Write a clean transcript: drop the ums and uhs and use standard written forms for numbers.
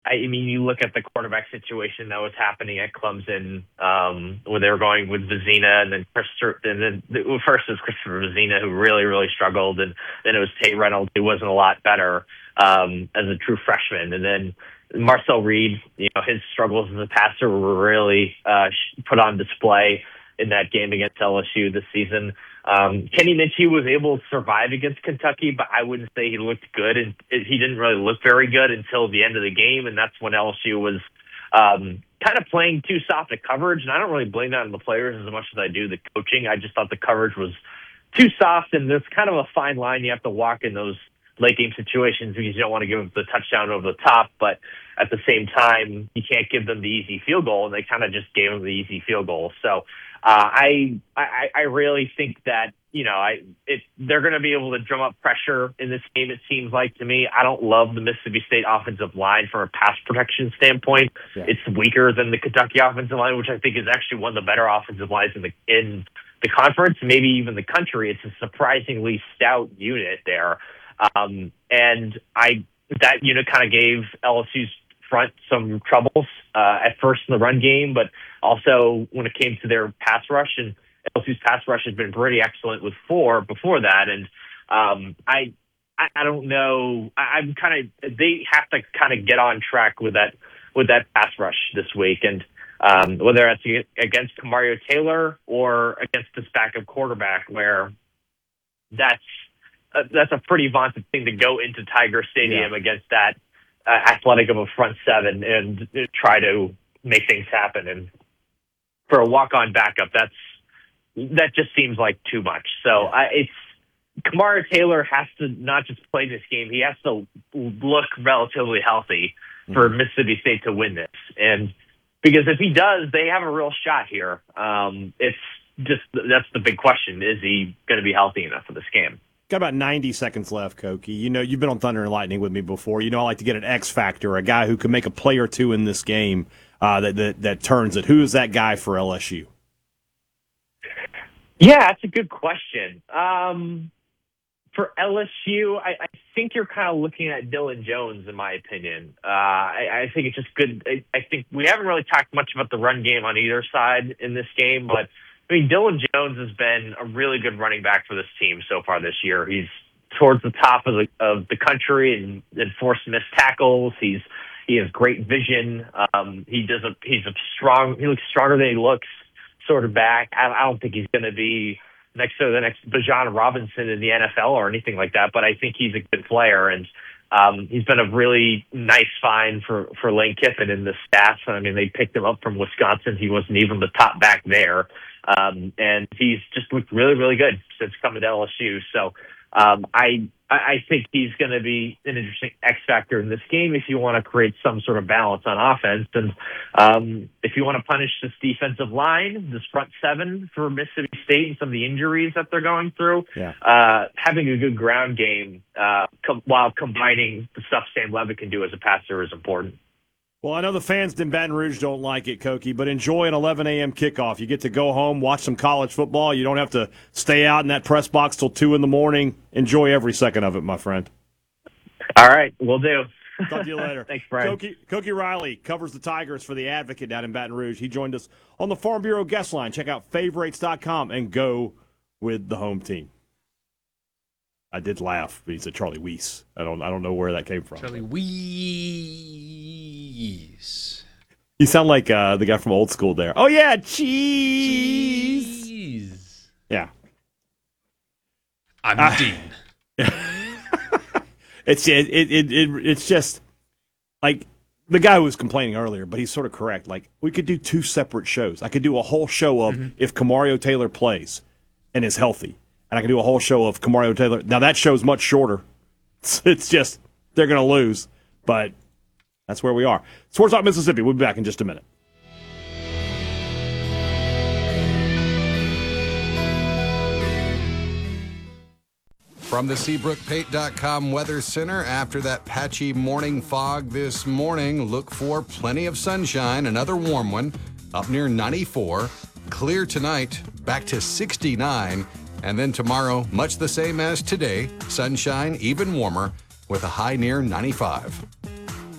I mean, you look at the quarterback situation that was happening at Clemson, where they were going with Vizina, and then first it was Christopher Vizina, who really, really struggled, and then it was Tate Reynolds, who wasn't a lot better as a true freshman, and then Marcel Reed, his struggles as a passer were really put on display in that game against LSU this season. Kenny Minchey was able to survive against Kentucky, but I wouldn't say he looked good. And he didn't really look very good until the end of the game, and that's when LSU was kind of playing too soft at coverage. And I don't really blame that on the players as much as I do the coaching. I just thought the coverage was too soft, and there's kind of a fine line you have to walk in those late game situations because you don't want to give them the touchdown over the top, but at the same time, you can't give them the easy field goal, and they kind of just gave them the easy field goal. So I really think that they're going to be able to drum up pressure in this game. It seems like to me. I don't love the Mississippi State offensive line from a pass protection standpoint. Yeah. It's weaker than the Kentucky offensive line, which I think is actually one of the better offensive lines in the conference, maybe even the country. It's a surprisingly stout unit there. That unit kind of gave LSU's front some troubles at first in the run game, but also when it came to their pass rush, and LSU's pass rush has been pretty excellent with 4 before that. And I don't know. They have to kind of get on track with that pass rush this week, and whether that's against Kamario Taylor or against this backup quarterback, where that's a pretty vaunted thing to go into Tiger Stadium against that athletic of a front seven and try to make things happen. And for a walk-on backup, that just seems like too much. So Kamario Taylor has to not just play this game; he has to look relatively healthy for Mississippi State to win this. And because if he does, they have a real shot here. That's the big question: is he going to be healthy enough for this game? Got about 90 seconds left, Koki. You've been on Thunder and Lightning with me before. I like to get an X factor, a guy who can make a play or two in this game that turns it. Who is that guy for LSU? Yeah, that's a good question. For LSU, I think you're kind of looking at Dylan Jones, in my opinion. I think it's just good. I think we haven't really talked much about the run game on either side in this game, but I mean, Dylan Jones has been a really good running back for this team so far this year. He's towards the top of the country and forced missed tackles. He has great vision. He looks stronger than he looks sort of back. I don't think he's going to be next to the next Bijan Robinson in the NFL or anything like that, but I think he's a good player, and he's been a really nice find for Lane Kiffin and the staff. I mean, they picked him up from Wisconsin. He wasn't even the top back there. And he's just looked really, really good since coming to LSU. So I think he's going to be an interesting X factor in this game if you want to create some sort of balance on offense. And if you want to punish this defensive line, this front seven for Mississippi State and some of the injuries that they're going through, having a good ground game while combining the stuff Sam Levitt can do as a passer is important. Well, I know the fans in Baton Rouge don't like it, Koki, but enjoy an 11 a.m. kickoff. You get to go home, watch some college football. You don't have to stay out in that press box till 2 in the morning. Enjoy every second of it, my friend. All right, will do. Talk to you later. Thanks, Brian. Koki Riley covers the Tigers for The Advocate down in Baton Rouge. He joined us on the Farm Bureau guest line. Check out favorites.com and go with the home team. I did laugh, but he said Charlie Weiss. I don't know where that came from. Charlie Weiss. You sound like the guy from Old School there. Oh yeah, cheese. Yeah. I'm Dean. It's just like the guy who was complaining earlier, but he's sort of correct. Like we could do 2 separate shows. I could do a whole show of if Kamario Taylor plays and is healthy. And I can do a whole show of Kamario Taylor. Now, that show's much shorter. It's just, they're going to lose. But that's where we are. Sports Talk Mississippi. We'll be back in just a minute. From the SeabrookPate.com Weather Center, after that patchy morning fog this morning, look for plenty of sunshine, another warm one, up near 94. Clear tonight, back to 69. And then tomorrow, much the same as today, sunshine, even warmer, with a high near 95.